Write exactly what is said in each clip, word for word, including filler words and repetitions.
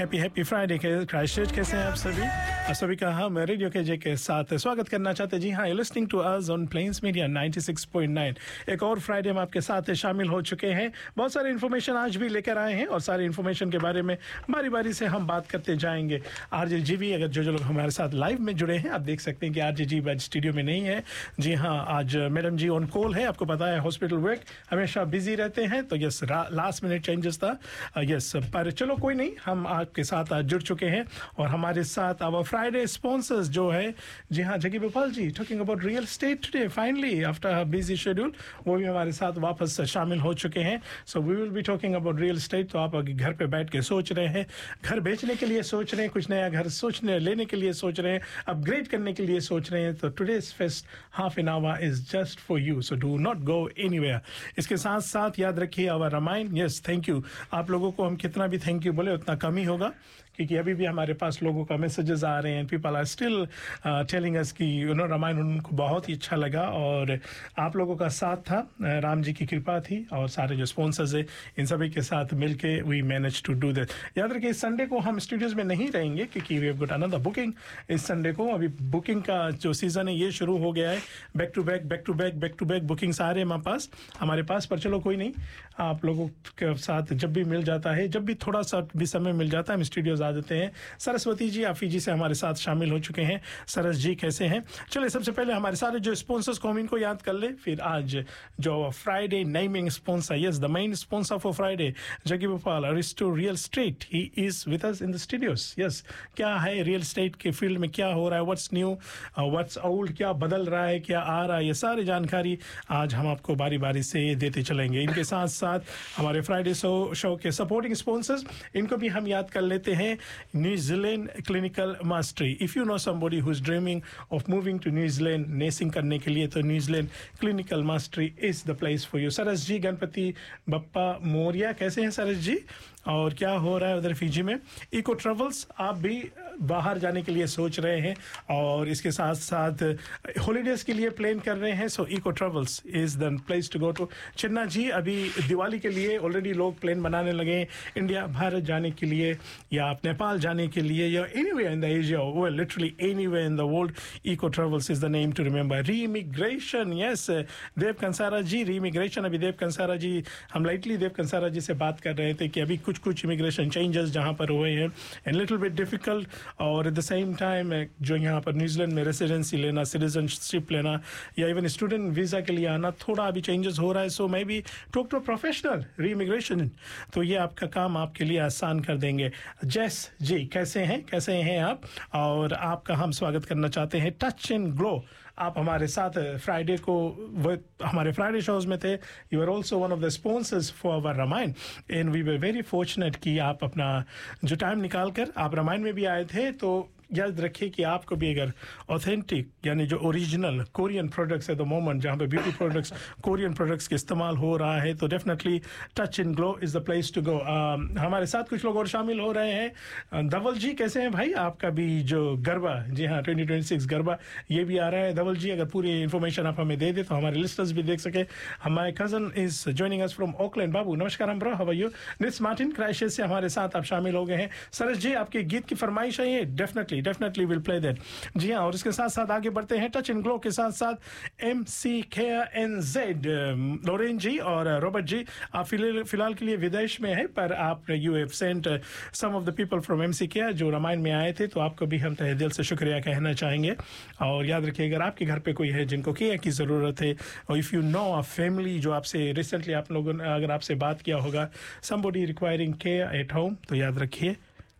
Happy happy Friday के Christchurch कैसे हैं आप सभी आप सभी का हम रेडियो के जे के साथ स्वागत करना चाहते हैं। जी हाँ, listening to us on planes media ninety six point nine. एक और फ्राइडे में आपके साथ शामिल हो चुके हैं। बहुत सारे इन्फॉर्मेशन आज भी लेकर आए हैं और सारे इन्फॉर्मेशन के बारे में बारी बारी से हम बात करते जाएंगे। आरजे जी भी अगर जो जो लोग हमारे साथ लाइव में जुड़े हैं, आप देख सकते हैं कि आरजे जी आज स्टूडियो में नहीं है। जी हाँ, आज मैडम जी ऑन कॉल है। आपको पता है हॉस्पिटल वर्क हमेशा बिजी रहते हैं, तो यस लास्ट मिनट चेंजेस था। यस पर चलो कोई नहीं, हम आपके साथ आज जुड़ चुके हैं और हमारे साथ अब फ्राइडे स्पॉन्सर्स जो है, जी हाँ जगी Gopal ji talking about real estate today finally after busy schedule, वो भी हमारे साथ वापस शामिल हो चुके हैं। So we will be talking about real estate. तो आप अगर घर पे बैठ के सोच रहे हैं, घर बेचने के लिए सोच रहे हैं, कुछ नया घर सोचने लेने के लिए सोच रहे हैं, अपग्रेड करने के लिए सोच रहे हैं, तो today's fest half an hour is just for you. So do not go anywhere. इसके साथ साथ याद रखिए our Ramayan. Yes thank you. आप लोगों को हम कितना भी थैंक यू बोले उतना कम ही होगा, क्योंकि अभी भी हमारे पास लोगों का मैसेजेस आ रहे हैं। People are still telling us कि यू नो रामायण उनको बहुत ही अच्छा लगा और आप लोगों का साथ था, राम जी की कृपा थी और सारे जो स्पॉन्सर्स है इन सभी के साथ मिलके we manage to do that. याद रखिए इस संडे को हम स्टूडियोज में नहीं रहेंगे क्योंकि we have got another booking इस संडे को। अभी बुकिंग का जो सीजन है ये शुरू हो गया है। Back to back back to back back to back bookings आ रहे हैं हमारे पास हमारे पास पर चलो कोई नहीं, आप लोगों के साथ जब भी मिल जाता है, जब भी थोड़ा सा भी समय मिल जाता है, हम स्टूडियोज आ जाते हैं। सरस्वती जी आप जी से हमारे साथ शामिल हो चुके हैं। सरस जी कैसे हैं? चलिए सबसे पहले हमारे सारे जो स्पॉन्सर्स को हम इनको याद कर ले, फिर आज जो Friday naming sponsor, yes the main sponsor for Friday जगी Gopal Aristo real estate, he is with us in the studios. Yes क्या है रियल एस्टेट के फील्ड में क्या हो रहा है, व्हाट्स न्यू व्हाट्स ओल्ड, क्या बदल रहा है, क्या आ रहा है, ये सारी जानकारी आज हम आपको बारी बारी से देते चलेंगे। इनके साथ साथ हमारे फ्राइडे शो शो के सपोर्टिंग स्पॉन्सर्स, इनको भी हम याद कर लेते हैं। New Zealand Clinical Mastery. If you know somebody who's dreaming of moving to New Zealand, नेसिंग करने के लिए, तो New Zealand Clinical Mastery is the place for you. सरस जी गणपति बप्पा मोरिया कैसे हैं सरस जी, और क्या हो रहा है उधर फिजी में? इको ट्रेवल्स, आप भी बाहर जाने के लिए सोच रहे हैं और इसके साथ साथ हॉलीडेज के लिए प्लान कर रहे हैं, सो eco travels is the place to go to. चिन्ना जी अभी दिवाली के लिए ऑलरेडी लोग प्लान बनाने लगे हैं, इंडिया भारत जाने के लिए या आप नेपाल जाने के लिए या anywhere in the Asia, well literally anywhere in the world, eco travels is the name to remember. रीइमिग्रेशन, yes देव कंसारा जी, रीइमिग्रेशन। अभी देव कंसारा जी, हम लाइटली देव कंसारा जी से बात कर रहे थे कि अभी कुछ कुछ इमिग्रेशन चेंजेस जहां पर हुए हैं एंड लिटिल बिट डिफिकल्ट, और एट द सेम टाइम जो यहाँ पर न्यूजीलैंड में रेसिडेंसी लेना, सिटीजनशिप लेना या इवन स्टूडेंट वीजा के लिए आना, थोड़ा अभी चेंजेस हो रहा है। सो may be talk to professional रीइमिग्रेशन, तो ये आपका काम आपके लिए आसान कर देंगे। जैस जी कैसे हैं कैसे हैं आप, और आपका हम स्वागत करना चाहते हैं टच एंड ग्लो। आप हमारे साथ फ्राइडे को वो हमारे फ्राइडे शोज में थे। You are also one of the sponsors for our Ramayan and we were very fortunate कि आप अपना जो टाइम निकाल कर आप रामायण में भी आए थे। तो याद रखिए कि आपको भी अगर ऑथेंटिक यानी जो ओरिजिनल कोरियन प्रोडक्ट्स है द मोमेंट जहाँ पे ब्यूटी प्रोडक्ट्स कोरियन प्रोडक्ट्स के इस्तेमाल हो रहा है, तो definitely touch and glow is the place to go. हमारे साथ कुछ लोग और शामिल हो रहे हैं। धवल जी कैसे हैं भाई? आपका भी जो गरबा, जी हाँ ट्वेंटी ट्वेंटी सिक्स गरबा ये भी आ रहा है। धवल जी अगर पूरी इन्फॉर्मेशन आप हमें दे दे तो हमारे लिस्टर्स भी देख सके। हमारे cousin is joining us from Auckland. बाबू नमस्कार, हम ब्रो, हाउ आर यू? निस मार्टिन क्राइसिस से हमारे साथ आप शामिल हो गए हैं। सरस जी आपके गीत की फरमाइश है ये, definitely definitely will play that. जी हाँ, और इसके साथ साथ आगे बढ़ते हैं टच एंड ग्लो के साथ साथ एम सी के एन जेड लोरेन जी और रॉबर्ट जी, आप फिलहाल के लिए विदेश में है पर आप you have sent some of the people from M C के जो रामायण में आए थे, तो आपको भी हम तहे दिल से शुक्रिया कहना चाहेंगे। और याद रखिए अगर आपके घर पे कोई है जिनको केयर की ज़रूरत है, और if you know a family जो आपसे रिसेंटली आप लोगों ने अगर आपसे बात किया होगा, somebody requiring care at home, तो याद रखिए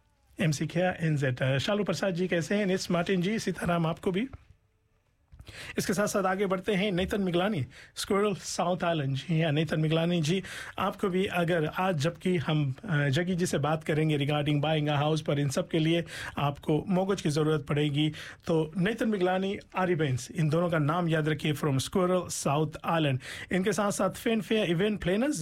M C care N Z. शालू प्रसाद जी कैसे हैं? निस मार्टिन जी, सीताराम आपको भी। इसके साथ साथ आगे बढ़ते हैं नेतन मिगलानी स्क्वेरल साउथ आइलैंड। जी हाँ नेतन मिगलानी जी, आपको भी अगर आज जबकि हम जगी जी से बात करेंगे रिगार्डिंग बाइंग अ हाउस, पर इन सब के लिए आपको मोगज की ज़रूरत पड़ेगी, तो नेतन मिगलानी आरिबेंस, इन दोनों का नाम याद रखिए, फ्रॉम स्क्वेरल साउथ आइलैंड। इनके साथ साथ फैन फेयर इवेंट प्लानर्स